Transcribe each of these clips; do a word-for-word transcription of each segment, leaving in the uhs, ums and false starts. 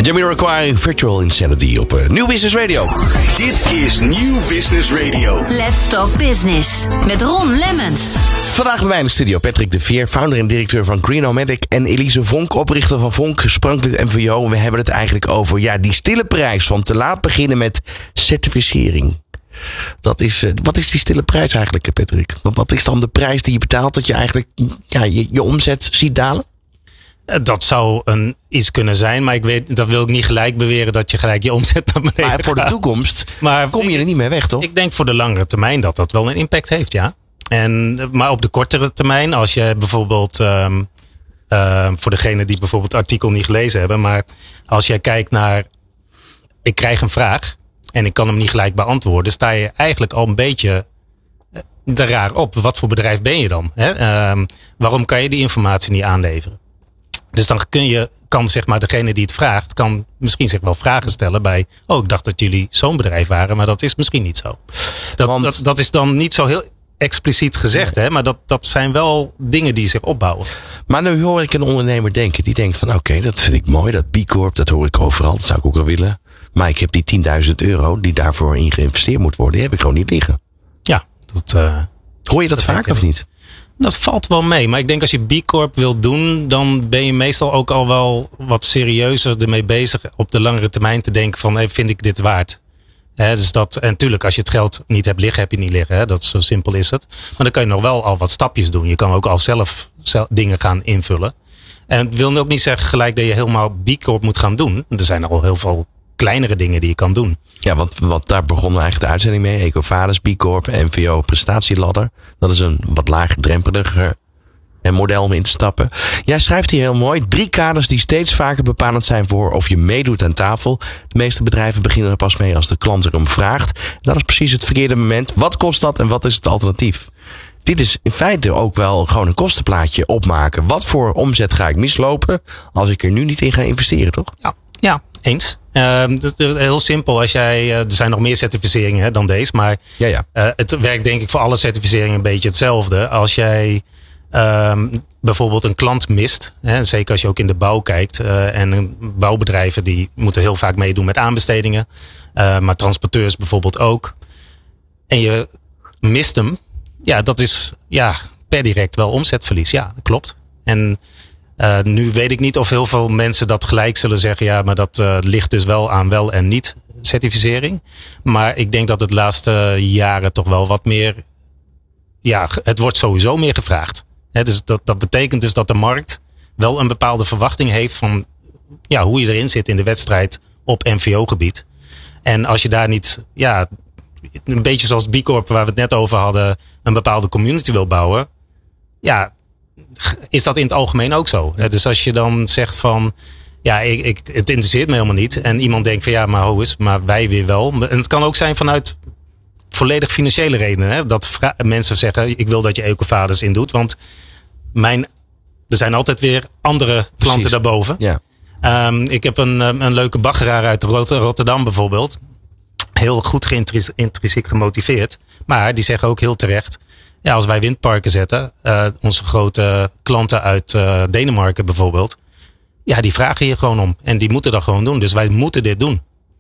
Jamiroquai, Virtual Insanity op uh, Nieuw Business Radio. Dit is Nieuw Business Radio. Let's Talk Business met Ron Lemmens. Vandaag bij mij in de studio Patrick de Veer, founder en directeur van Greenomatic. En Elise Vonk, oprichter van Vonk, sprankelend M V O. We hebben het eigenlijk over ja, die stille prijs van te laat beginnen met certificering. Dat is, uh, wat is die stille prijs eigenlijk, Patrick? Wat is dan de prijs die je betaalt dat je eigenlijk ja, je, je omzet ziet dalen? Dat zou een, iets kunnen zijn, maar ik weet, dat wil ik niet gelijk beweren dat je gelijk je omzet naar beneden Maar voor gaat. de toekomst maar kom je ik, er niet meer weg, toch? Ik denk voor de langere termijn dat dat wel een impact heeft, ja. En, maar op de kortere termijn, als je bijvoorbeeld, um, uh, voor degenen die bijvoorbeeld het artikel niet gelezen hebben, maar als jij kijkt naar, ik krijg een vraag en ik kan hem niet gelijk beantwoorden, sta je eigenlijk al een beetje er raar op. Wat voor bedrijf ben je dan? Hè? Um, waarom kan je die informatie niet aanleveren? Dus dan kun je, kan zeg maar degene die het vraagt, kan misschien zich wel vragen stellen bij, oh, ik dacht dat jullie zo'n bedrijf waren, maar dat is misschien niet zo. Dat, Want, dat, dat is dan niet zo heel expliciet gezegd, hè, maar dat, dat zijn wel dingen die zich opbouwen. Maar nu hoor ik een ondernemer denken, die denkt van oké, okay, dat vind ik mooi, dat B Corp, dat hoor ik overal, dat zou ik ook wel willen. Maar ik heb die tienduizend euro die daarvoor in geïnvesteerd moet worden, die heb ik gewoon niet liggen. Ja, dat uh, hoor je dat, dat vaak of niet? Dat valt wel mee, maar ik denk als je B Corp wil doen, dan ben je meestal ook al wel wat serieuzer ermee bezig op de langere termijn te denken van, hey, vind ik dit waard? He, dus dat, en natuurlijk, als je het geld niet hebt liggen, heb je niet liggen. Hè? Dat zo simpel is het. Maar dan kan je nog wel al wat stapjes doen. Je kan ook al zelf, zelf dingen gaan invullen. En het wil ook niet zeggen gelijk dat je helemaal B Corp moet gaan doen. Er zijn al heel veel kleinere dingen die je kan doen. Ja, want, want daar begonnen we eigenlijk de uitzending mee. EcoVadis, B Corp, M V O, prestatieladder. Dat is een wat laagdrempeliger model om in te stappen. Jij schrijft hier heel mooi. Drie kaders die steeds vaker bepalend zijn voor of je meedoet aan tafel. De meeste bedrijven beginnen er pas mee als de klant erom vraagt. Dat is precies het verkeerde moment. Wat kost dat en wat is het alternatief? Dit is in feite ook wel gewoon een kostenplaatje opmaken. Wat voor omzet ga ik mislopen als ik er nu niet in ga investeren, toch? Ja, ja eens. Uh, heel simpel. Als jij, uh, er zijn nog meer certificeringen hè, dan deze. Maar ja, ja. Uh, het werkt denk ik voor alle certificeringen een beetje hetzelfde. Als jij Um, bijvoorbeeld een klant mist. Hè, zeker als je ook in de bouw kijkt. Uh, en bouwbedrijven die moeten heel vaak meedoen met aanbestedingen. Uh, maar transporteurs bijvoorbeeld ook. En je mist hem. Ja, dat is ja, per direct wel omzetverlies. Ja, dat klopt. En uh, nu weet ik niet of heel veel mensen dat gelijk zullen zeggen. Ja, maar dat uh, ligt dus wel aan wel en niet certificering. Maar ik denk dat het de laatste jaren toch wel wat meer. Ja, het wordt sowieso meer gevraagd. He, dus dat, dat betekent dus dat de markt wel een bepaalde verwachting heeft van ja, hoe je erin zit in de wedstrijd op M V O-gebied. En als je daar niet, ja, een beetje zoals B Corp waar we het net over hadden, een bepaalde community wil bouwen, ja, is dat in het algemeen ook zo. He, dus als je dan zegt van, ja, ik, ik, het interesseert me helemaal niet. En iemand denkt van, ja, maar hoe is het? Maar wij weer wel. En het kan ook zijn vanuit volledig financiële redenen. Hè? Dat vra- mensen zeggen, ik wil dat je EcoVadis indoet. Want mijn, er zijn altijd weer andere klanten Precies. daarboven. Ja. Um, ik heb een, een leuke baggeraar uit Rot- Rotterdam bijvoorbeeld. Heel goed geïntris- intrinsiek gemotiveerd. Maar die zeggen ook heel terecht. Ja, als wij windparken zetten. Uh, onze grote klanten uit uh, Denemarken bijvoorbeeld. Ja, die vragen hier gewoon om. En die moeten dat gewoon doen. Dus wij moeten dit doen.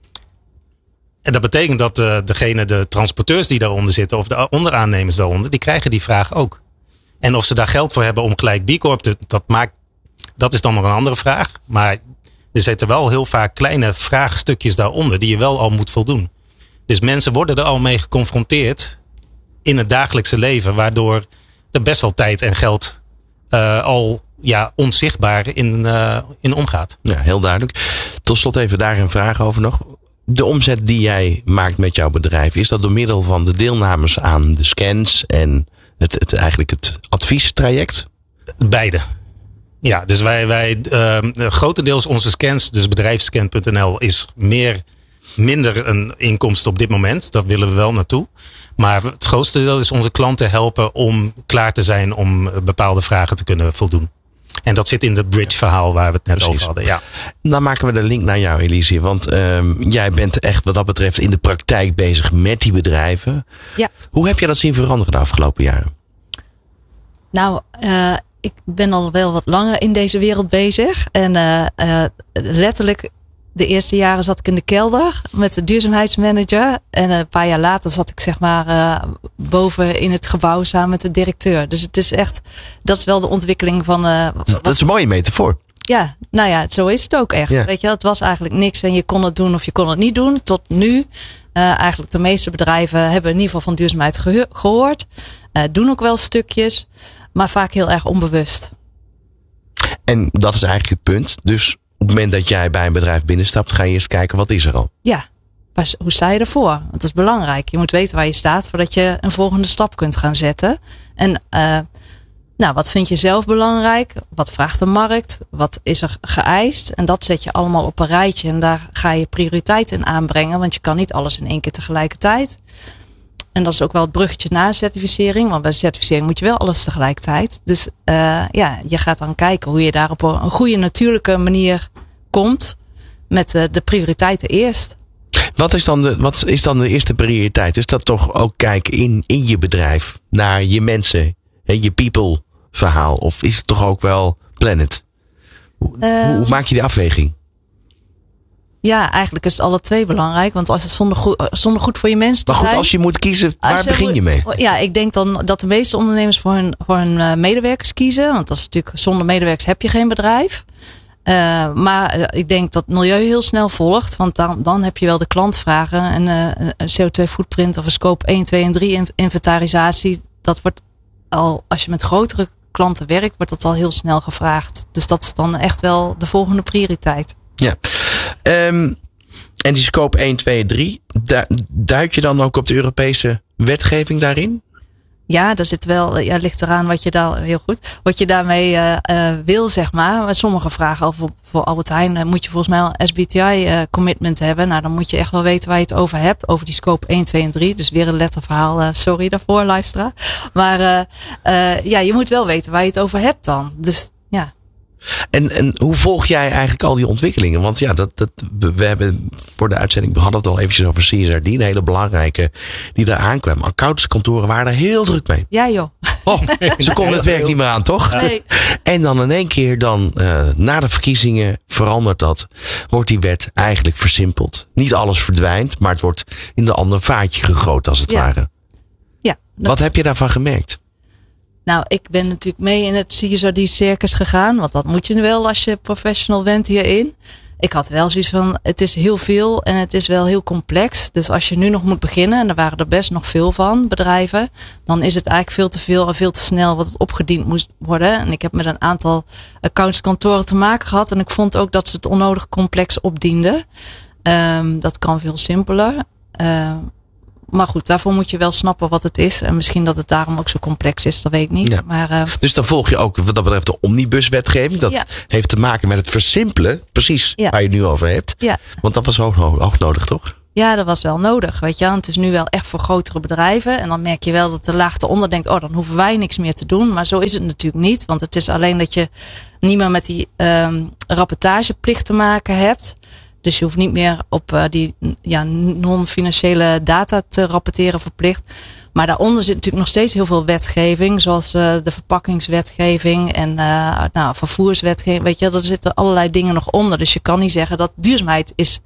En dat betekent dat uh, degene, de transporteurs die daaronder zitten, of de onderaannemers daaronder, die krijgen die vraag ook. En of ze daar geld voor hebben om gelijk B Corp te, dat maakt, dat is dan nog een andere vraag. Maar er zitten wel heel vaak kleine vraagstukjes daaronder die je wel al moet voldoen. Dus mensen worden er al mee geconfronteerd in het dagelijkse leven, waardoor er best wel tijd en geld uh, al ja, onzichtbaar in, uh, in omgaat. Ja, heel duidelijk. Tot slot even daar een vraag over nog. De omzet die jij maakt met jouw bedrijf, is dat door middel van de deelnames aan de scans en het, het eigenlijk het adviestraject? Beide. Ja, dus wij, wij uh, grotendeels onze scans, dus bedrijfsscan punt n l, is meer, minder een inkomst op dit moment. Dat willen we wel naartoe. Maar het grootste deel is onze klanten helpen om klaar te zijn om bepaalde vragen te kunnen voldoen. En dat zit in het bridge verhaal waar we het net Precies. over hadden. Ja. Dan maken we de link naar jou, Elise. Want um, jij bent echt wat dat betreft in de praktijk bezig met die bedrijven. Ja. Hoe heb je dat zien veranderen de afgelopen jaren? Nou, uh, ik ben al wel wat langer in deze wereld bezig. En uh, uh, letterlijk de eerste jaren zat ik in de kelder met de duurzaamheidsmanager. En een paar jaar later zat ik zeg maar uh, boven in het gebouw samen met de directeur. Dus het is echt, dat is wel de ontwikkeling van... Uh, dat wat, is een mooie metafoor. Ja, nou ja, zo is het ook echt. Ja. Weet je, het was eigenlijk niks en je kon het doen of je kon het niet doen. Tot nu, uh, eigenlijk de meeste bedrijven hebben in ieder geval van duurzaamheid geho- gehoord. Uh, doen ook wel stukjes, maar vaak heel erg onbewust. En dat is eigenlijk het punt. Dus op het moment dat jij bij een bedrijf binnenstapt, ga je eerst kijken wat is er al. Ja, maar hoe sta je ervoor? Want dat is belangrijk. Je moet weten waar je staat voordat je een volgende stap kunt gaan zetten. En uh, nou, wat vind je zelf belangrijk? Wat vraagt de markt? Wat is er geëist? En dat zet je allemaal op een rijtje. En daar ga je prioriteit in aanbrengen. Want je kan niet alles in één keer tegelijkertijd. En dat is ook wel het bruggetje na certificering. Want bij certificering moet je wel alles tegelijkertijd. Dus uh, ja, je gaat dan kijken hoe je daar op een goede natuurlijke manier komt. Met uh, de prioriteiten eerst. Wat is, dan de, wat is dan de eerste prioriteit? Is dat toch ook kijken in, in je bedrijf naar je mensen, hè, je people verhaal? Of is het toch ook wel planet? Hoe, uh, hoe, hoe maak je die afweging? Ja, eigenlijk is het alle twee belangrijk. Want als het zonder goed, zonder goed voor je mensen te zijn... Maar goed, zijn, als je moet kiezen, waar je begin moet, je mee? Ja, ik denk dan dat de meeste ondernemers voor hun, voor hun medewerkers kiezen. Want dat is natuurlijk, zonder medewerkers heb je geen bedrijf. Uh, maar uh, ik denk dat milieu heel snel volgt. Want dan, dan heb je wel de klantvragen. En uh, een C O twee footprint of een scope één, twee en drie inventarisatie. Dat wordt al, als je met grotere klanten werkt, wordt dat al heel snel gevraagd. Dus dat is dan echt wel de volgende prioriteit. Ja. Um, en die scope één, twee en drie. Du- duik je dan ook op de Europese wetgeving daarin? Ja, daar zit wel, ja, ligt eraan wat je daar, heel goed, wat je daarmee uh, uh, wil, zeg maar. Maar sommige vragen, al voor, voor Albert Heijn, uh, moet je volgens mij al S B T I uh, commitment hebben. Nou, dan moet je echt wel weten waar je het over hebt. Over die scope één, twee en drie. Dus weer een letterverhaal, uh, sorry daarvoor, luisteraar. Maar uh, uh, ja, je moet wel weten waar je het over hebt dan. Dus ja. En, en hoe volg jij eigenlijk al die ontwikkelingen? Want ja, dat, dat, we hebben voor de uitzending, we hadden het al eventjes over C S R D, een hele belangrijke die daar aankwam. Accountantskantoren waren er heel druk mee. Ja joh. Oh, ze konden het werk niet meer aan, toch? Nee. En dan in één keer dan, uh, na de verkiezingen verandert dat. Wordt die wet eigenlijk versimpeld. Niet alles verdwijnt, maar het wordt in de ander vaatje gegoten als het ja. ware. Ja. Dat... Wat heb je daarvan gemerkt? Nou, ik ben natuurlijk mee in het C S R D-circus gegaan. Want dat moet je nu wel als je professional bent hierin. Ik had wel zoiets van, het is heel veel en het is wel heel complex. Dus als je nu nog moet beginnen, en er waren er best nog veel van, bedrijven. Dan is het eigenlijk veel te veel en veel te snel wat het opgediend moest worden. En ik heb met een aantal accountskantoren te maken gehad. En ik vond ook dat ze het onnodig complex opdienden. Um, dat kan veel simpeler. Uh, Maar goed, daarvoor moet je wel snappen wat het is. En misschien dat het daarom ook zo complex is, dat weet ik niet. Ja. Maar, uh, dus dan volg je ook wat dat betreft de omnibuswetgeving. Dat ja. heeft te maken met het versimpelen. Precies ja. waar je het nu over hebt. Ja. Want dat was ook hoog nodig, toch? Ja, dat was wel nodig. Weet je, het is nu wel echt voor grotere bedrijven. En dan merk je wel dat de laag eronder denkt, oh, dan hoeven wij niks meer te doen. Maar zo is het natuurlijk niet. Want het is alleen dat je niet meer met die um, rapportageplicht te maken hebt. Dus je hoeft niet meer op uh, die ja, non-financiële data te rapporteren verplicht. Maar daaronder zit natuurlijk nog steeds heel veel wetgeving. Zoals uh, de verpakkingswetgeving en uh, nou, vervoerswetgeving. Weet je, er zitten allerlei dingen nog onder. Dus je kan niet zeggen dat duurzaamheid is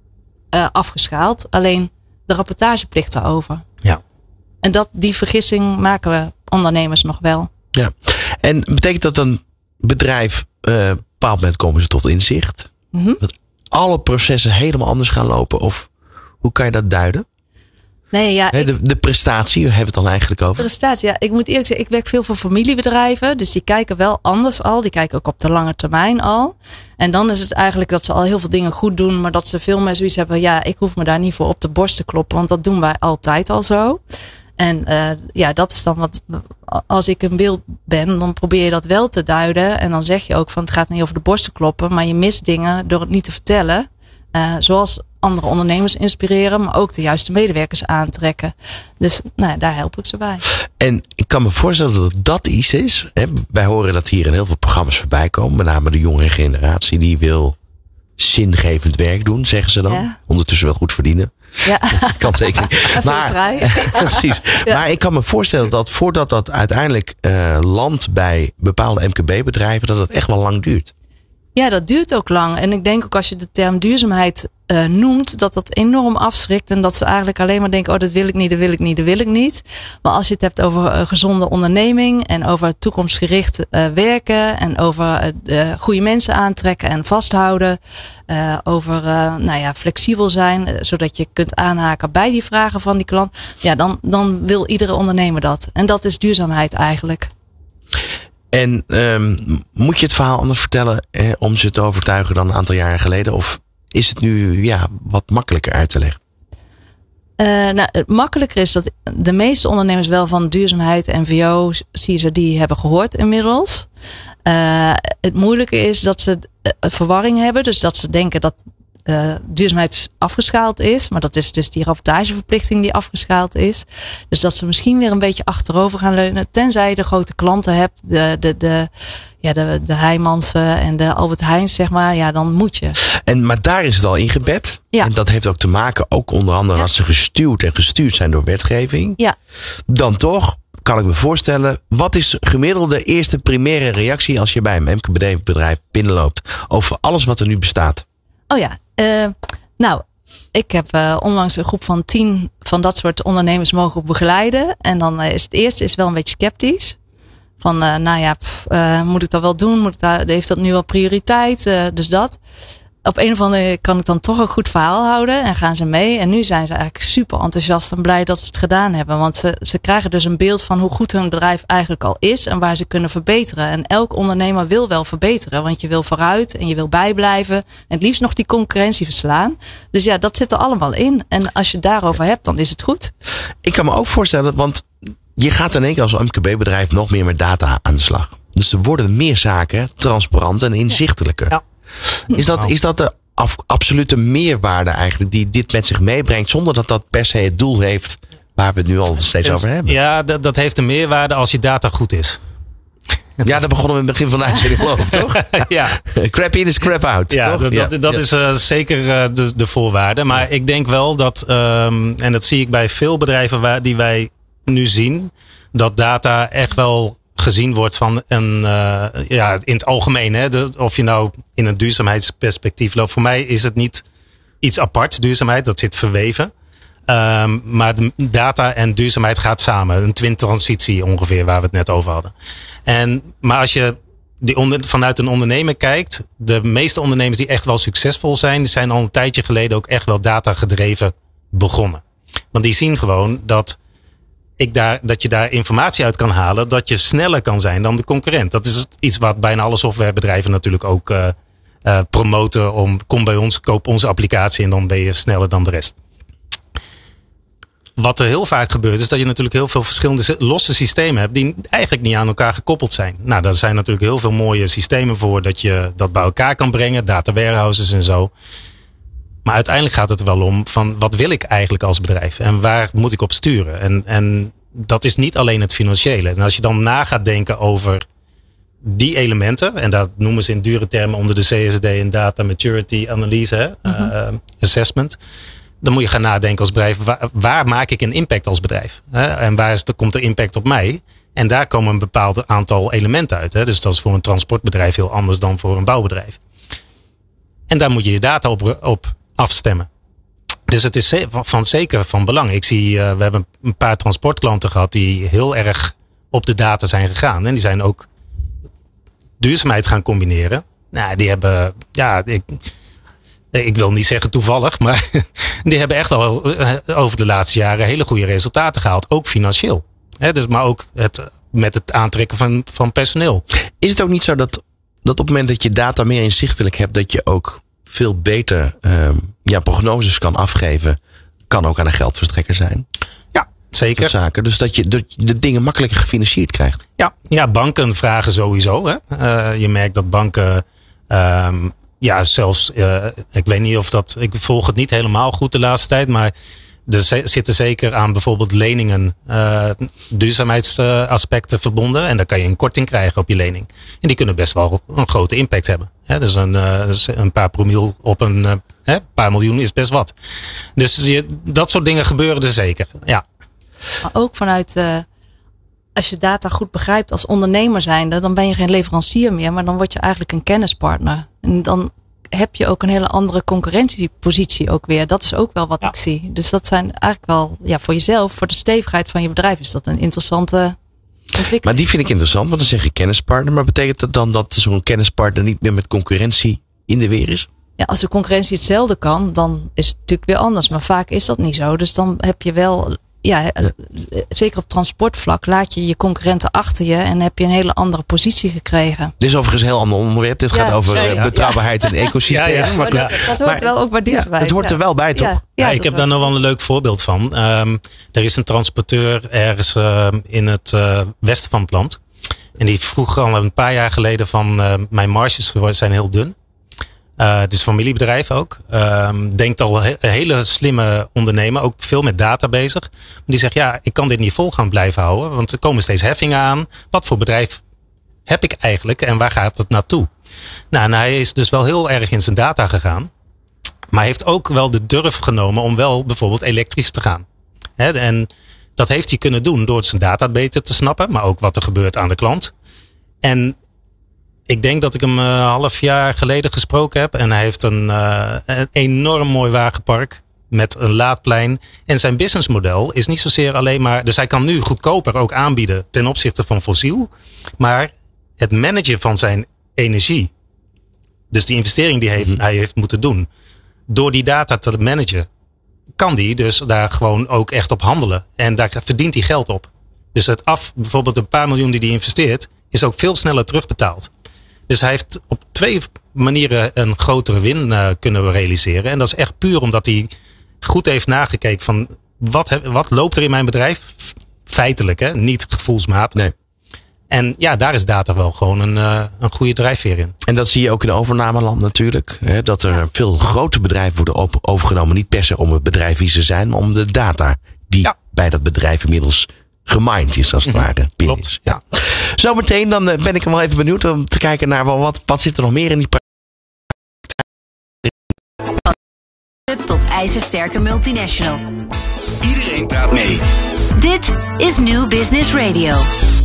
uh, afgeschaald. Alleen de rapportageplicht daarover. Ja. En dat, die vergissing maken we ondernemers nog wel. Ja. En betekent dat een bedrijf, uh, op een bepaald moment komen ze tot inzicht? Mm-hmm. Dat alle processen helemaal anders gaan lopen? Of hoe kan je dat duiden? Nee, ja, He, de, de prestatie, daar hebben we het dan eigenlijk over. Prestatie, ja. Ik moet eerlijk zeggen, ik werk veel voor familiebedrijven. Dus die kijken wel anders al. Die kijken ook op de lange termijn al. En dan is het eigenlijk dat ze al heel veel dingen goed doen. Maar dat ze veel meer zoiets hebben. Ja, ik hoef me daar niet voor op de borst te kloppen. Want dat doen wij altijd al zo. En uh, ja, dat is dan wat, als ik een beeld ben, dan probeer je dat wel te duiden. En dan zeg je ook van, het gaat niet over de borst te kloppen. Maar je mist dingen door het niet te vertellen. Uh, zoals andere ondernemers inspireren, maar ook de juiste medewerkers aantrekken. Dus nou, daar help ik ze bij. En ik kan me voorstellen dat dat iets is. Hè? Wij horen dat hier in heel veel programma's voorbij komen. Met name de jongere generatie die wil zingevend werk doen, zeggen ze dan. Ja. Ondertussen wel goed verdienen. Ja. Kan zeker niet. Maar, vrij. precies. Ja. Maar ik kan me voorstellen dat voordat dat uiteindelijk uh, landt bij bepaalde M K B-bedrijven, dat het echt wel lang duurt. Ja, dat duurt ook lang. En ik denk ook als je de term duurzaamheid uh, noemt, dat dat enorm afschrikt. En dat ze eigenlijk alleen maar denken, oh, dat wil ik niet, dat wil ik niet, dat wil ik niet. Maar als je het hebt over uh, gezonde onderneming en over toekomstgericht uh, werken en over uh, goede mensen aantrekken en vasthouden. Uh, over uh, nou ja, flexibel zijn, uh, zodat je kunt aanhaken bij die vragen van die klant. Ja, dan, dan wil iedere ondernemer dat. En dat is duurzaamheid eigenlijk. En um, moet je het verhaal anders vertellen eh, om ze te overtuigen dan een aantal jaren geleden? Of is het nu ja, wat makkelijker uit te leggen? Uh, nou, het makkelijker is dat de meeste ondernemers wel van duurzaamheid, N V O, C S R D hebben gehoord inmiddels. Uh, het moeilijke is dat ze uh, verwarring hebben. Dus dat ze denken dat uh, duurzaamheid afgeschaald is. Maar dat is dus die rapportageverplichting die afgeschaald is. Dus dat ze misschien weer een beetje achterover gaan leunen. Tenzij je de grote klanten hebt. De, de, de, ja, de, de Heijmansen en de Albert Heijns, zeg maar. Ja, dan moet je. En, maar daar is het al ingebed. Ja. En dat heeft ook te maken, ook onder andere Ja. als ze gestuurd en gestuurd zijn door wetgeving. Ja. Dan toch kan ik me voorstellen, wat is gemiddelde eerste primaire reactie als je bij een M K B-bedrijf binnenloopt over alles wat er nu bestaat? Oh ja, uh, nou, ik heb uh, onlangs een groep van tien van dat soort ondernemers mogen begeleiden. En dan uh, is het eerste is wel een beetje sceptisch. Van, uh, nou ja, pff, uh, moet ik dat wel doen? Moet ik daar, heeft dat nu wel prioriteit? Uh, dus dat. Op een of andere kan ik dan toch een goed verhaal houden en gaan ze mee. En nu zijn ze eigenlijk super enthousiast en blij dat ze het gedaan hebben. Want ze, ze krijgen dus een beeld van hoe goed hun bedrijf eigenlijk al is en waar ze kunnen verbeteren. En elk ondernemer wil wel verbeteren, want je wil vooruit en je wil bijblijven. En het liefst nog die concurrentie verslaan. Dus ja, dat zit er allemaal in. En als je het daarover hebt, dan is het goed. Ik kan me ook voorstellen, want je gaat in één keer als M K B-bedrijf nog meer met data aan de slag. Dus er worden meer zaken transparant en inzichtelijker. Ja. Is dat, is dat de af, absolute meerwaarde eigenlijk die dit met zich meebrengt, zonder dat dat per se het doel heeft waar we het nu al steeds over hebben? Ja, dat, dat heeft een meerwaarde als je data goed is. Ja, daar begonnen we in het begin van de uitzending over, toch? Ja. Crap in is crap out. Ja, toch? dat, ja. dat, dat ja. is uh, zeker uh, de, de voorwaarde. Maar ja. Ik denk wel dat, um, en dat zie ik bij veel bedrijven waar, die wij nu zien, dat data echt wel gezien wordt van een, uh, ja, in het algemeen, hè, de, of je nou in een duurzaamheidsperspectief loopt. Voor mij is het niet iets aparts, duurzaamheid, dat zit verweven. Um, maar de data en duurzaamheid gaat samen. Een twin-transitie ongeveer, waar we het net over hadden. En, maar als je die onder, vanuit een ondernemer kijkt, de meeste ondernemers die echt wel succesvol zijn, die zijn al een tijdje geleden ook echt wel datagedreven begonnen. Want die zien gewoon dat Ik daar, dat je daar informatie uit kan halen, dat je sneller kan zijn dan de concurrent. Dat is iets wat bijna alle softwarebedrijven natuurlijk ook uh, uh, promoten. Om, kom bij ons, koop onze applicatie en dan ben je sneller dan de rest. Wat er heel vaak gebeurt is dat je natuurlijk heel veel verschillende losse systemen hebt die eigenlijk niet aan elkaar gekoppeld zijn. Nou, daar zijn natuurlijk heel veel mooie systemen voor dat je dat bij elkaar kan brengen. Data warehouses en zo. Maar uiteindelijk gaat het er wel om van wat wil ik eigenlijk als bedrijf? En waar moet ik op sturen? En, en dat is niet alleen het financiële. En als je dan na gaat denken over die elementen. En dat noemen ze in dure termen onder de C S D en Data Maturity Analyse. Hè, uh-huh. uh, assessment. Dan moet je gaan nadenken als bedrijf. Waar, waar maak ik een impact als bedrijf? Hè? En waar is de, komt er impact op mij? En daar komen een bepaald aantal elementen uit. Hè? Dus dat is voor een transportbedrijf heel anders dan voor een bouwbedrijf. En daar moet je je data op, op afstemmen. Dus het is van zeker van belang. Ik zie, uh, we hebben een paar transportklanten gehad die heel erg op de data zijn gegaan. En die zijn ook duurzaamheid gaan combineren. Nou, die hebben, ja, ik, ik wil niet zeggen toevallig, maar die hebben echt al over de laatste jaren hele goede resultaten gehaald. Ook financieel. He, dus, maar ook het, met het aantrekken van, van personeel. Is het ook niet zo dat, dat op het moment dat je data meer inzichtelijk hebt, dat je ook veel beter uh, ja, prognoses kan afgeven, kan ook aan een geldverstrekker zijn? Ja, zeker. Zaken. Dus dat je de, de dingen makkelijker gefinancierd krijgt. Ja, ja, banken vragen sowieso. Hè. Uh, je merkt dat banken, um, ja, zelfs, uh, ik weet niet of dat, ik volg het niet helemaal goed de laatste tijd, maar er zitten zeker aan bijvoorbeeld leningen uh, duurzaamheidsaspecten uh, verbonden. En dan kan je een korting krijgen op je lening. En die kunnen best wel een grote impact hebben. He, dus een, uh, een paar promiel op een uh, he, paar miljoen is best wat. Dus je, dat soort dingen gebeuren er zeker. Ja. Maar ook vanuit uh, als je data goed begrijpt als ondernemer zijnde, dan ben je geen leverancier meer, maar dan word je eigenlijk een kennispartner. En dan heb je ook een hele andere concurrentiepositie ook weer. Dat is ook wel wat ja. ik zie. Dus dat zijn eigenlijk wel, ja, voor jezelf, voor de stevigheid van je bedrijf is dat een interessante ontwikkeling. Maar die vind ik interessant, want dan zeg je kennispartner. Maar betekent dat dan dat zo'n kennispartner niet meer met concurrentie in de weer is? Ja, als de concurrentie hetzelfde kan, dan is het natuurlijk weer anders. Maar vaak is dat niet zo. Dus dan heb je wel, ja, zeker op transportvlak, laat je je concurrenten achter je en heb je een hele andere positie gekregen. Dit is overigens een heel ander onderwerp. Dit ja, gaat over ja, ja. betrouwbaarheid ja. en ecosysteem. Ja, ja. Maar dat, dat hoort maar, wel ook bij dit bij. Het hoort er wel bij, toch? Ja, ja, ja ik heb daar nog wel een leuk voorbeeld van. Um, er is een transporteur ergens uh, in het uh, westen van het land. En die vroeg al een paar jaar geleden van uh, mijn marges zijn heel dun. Uh, het is een familiebedrijf ook. Uh, denkt al he- een hele slimme ondernemer. Ook veel met data bezig. Maar die zegt, ja, ik kan dit niet vol gaan blijven houden. Want er komen steeds heffingen aan. Wat voor bedrijf heb ik eigenlijk? En waar gaat het naartoe? Nou, en hij is dus wel heel erg in zijn data gegaan. Maar heeft ook wel de durf genomen om wel bijvoorbeeld elektrisch te gaan. He, en dat heeft hij kunnen doen door zijn data beter te snappen. Maar ook wat er gebeurt aan de klant. En ik denk dat ik hem een uh, half jaar geleden gesproken heb. En hij heeft een, uh, een enorm mooi wagenpark. Met een laadplein. En zijn businessmodel is niet zozeer alleen maar. Dus hij kan nu goedkoper ook aanbieden ten opzichte van fossiel. Maar het managen van zijn energie. Dus die investering die hij, mm-hmm. hij heeft moeten doen. Door die data te managen. Kan die dus daar gewoon ook echt op handelen. En daar verdient hij geld op. Dus het af, bijvoorbeeld een paar miljoen die hij investeert. Is ook veel sneller terugbetaald. Dus hij heeft op twee manieren een grotere win uh, kunnen realiseren. En dat is echt puur omdat hij goed heeft nagekeken van wat, heb, wat loopt er in mijn bedrijf? Feitelijk, hè? Niet gevoelsmatig. Nee. En ja, daar is data wel gewoon een, uh, een goede drijfveer in. En dat zie je ook in overnameland natuurlijk. Hè? Dat er veel grote bedrijven worden op, overgenomen. Niet per se om het bedrijf wie ze zijn, maar om de data die ja. bij dat bedrijf inmiddels gemined is, als het mm-hmm. ware. Klopt, is. ja. Zometeen dan ben ik hem wel even benieuwd om te kijken naar wat, wat, wat zit er nog meer in die praktijk. Tot ijzersterke multinational. Iedereen praat mee. Dit is New Business Radio.